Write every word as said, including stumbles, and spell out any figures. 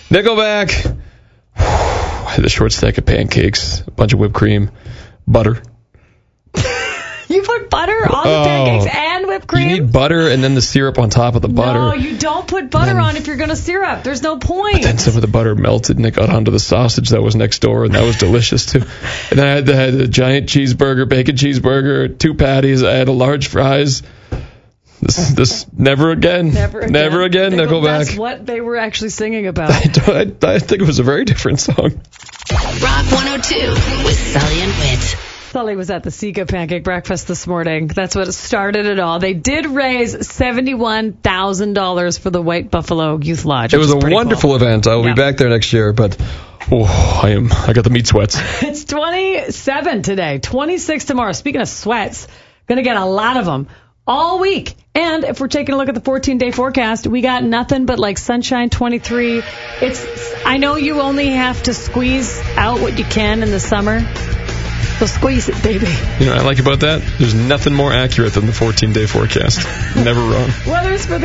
Nickelback. I had a short stack of pancakes, a bunch of whipped cream, butter. You put butter on the Oh. pancakes and whipped cream? You need butter and then the syrup on top of the butter. No, you don't put butter Then- on if you're going to syrup. There's no point. Then some of the butter melted and it got onto the sausage that was next door, and that was delicious too. And then I had, the, had a giant cheeseburger, bacon cheeseburger, two patties. I had a large fries. This, this never again. Never again. Never again, They- well, Nickelback. That's what they were actually singing about. I, don't- I, I think it was a very different song. Rock one oh two with Sully and Whit. Sully was at the Sika Pancake Breakfast this morning. That's what started it all. They did raise seventy-one thousand dollars for the White Buffalo Youth Lodge. It was which a is pretty wonderful cool. event. I will Yeah. be back there next year, but oh, I am. I got the meat sweats. It's twenty-seven today, twenty-six tomorrow. Speaking of sweats, going to get a lot of them all week. And if we're taking a look at the fourteen-day forecast, we got nothing but like sunshine twenty-three. It's. I know you only have to squeeze out what you can in the summer. So squeeze it, baby. You know what I like about that? There's nothing more accurate than the fourteen-day forecast. Never wrong. Weather's for the